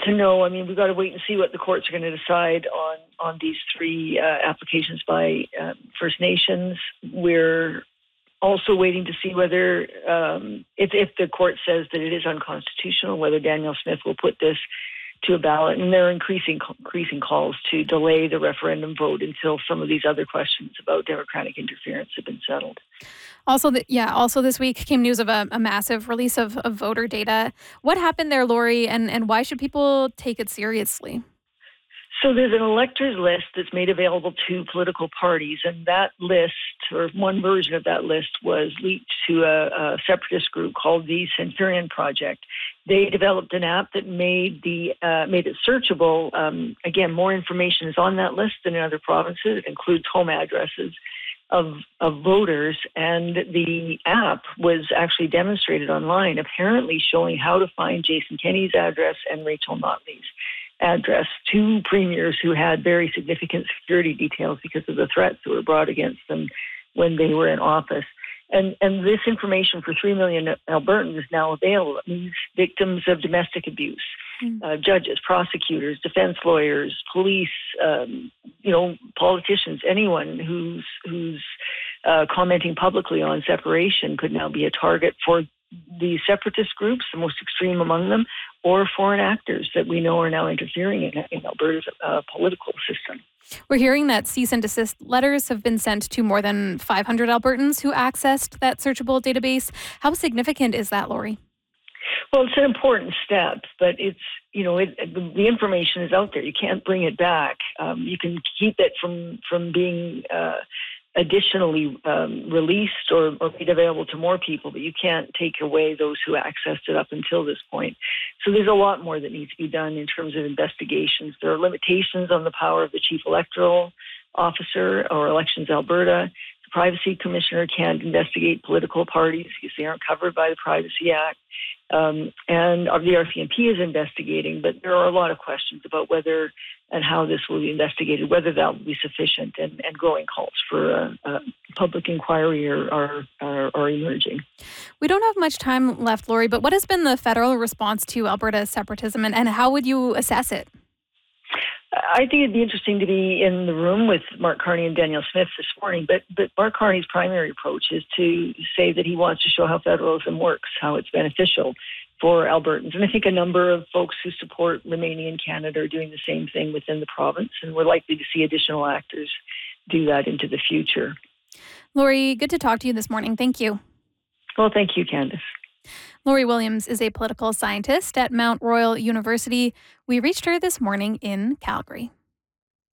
to know. I mean, we've got to wait and see what the courts are going to decide on these three applications by First Nations. We're also waiting to see whether, if the court says that it is unconstitutional, whether Danielle Smith will put this to a ballot. And there are increasing calls to delay the referendum vote until some of these other questions about democratic interference have been settled. Also, this week came news of a massive release of voter data. What happened there, Lori, and why should people take it seriously? So there's an electors list that's made available to political parties, and that list, or one version of that list, was leaked to a separatist group called the Centurion Project. They developed an app that made it searchable. Again, more information is on that list than in other provinces. It includes home addresses of voters, and the app was actually demonstrated online, apparently showing how to find Jason Kenney's address and Rachel Notley's address, two premiers who had very significant security details because of the threats that were brought against them when they were in office. And this information for 3 million Albertans is now available. It means victims of domestic abuse, judges, prosecutors, defense lawyers, police, politicians, anyone who's commenting publicly on separation could now be a target for the separatist groups, the most extreme among them, or foreign actors that we know are now interfering in Alberta's political system. We're hearing that cease and desist letters have been sent to more than 500 Albertans who accessed that searchable database. How significant is that, Lori? Well, it's an important step, but the information is out there. You can't bring it back. You can keep it from being additionally released or made available to more people, but you can't take away those who accessed it up until this point. So there's a lot more that needs to be done in terms of investigations. There are limitations on the power of the Chief Electoral Officer or Elections Alberta. The Privacy Commissioner can't investigate political parties because they aren't covered by the Privacy Act. And the RCMP is investigating, but there are a lot of questions about whether and how this will be investigated, whether that will be sufficient, and growing calls for a public inquiry are emerging. We don't have much time left, Lori, but what has been the federal response to Alberta's separatism, and how would you assess it? I think it'd be interesting to be in the room with Mark Carney and Danielle Smith this morning, but Mark Carney's primary approach is to say that he wants to show how federalism works, how it's beneficial for Albertans. And I think a number of folks who support remaining in Canada are doing the same thing within the province, and we're likely to see additional actors do that into the future. Lori, good to talk to you this morning. Thank you. Well, thank you, Candice. Lori Williams is a political scientist at Mount Royal University. We reached her this morning in Calgary.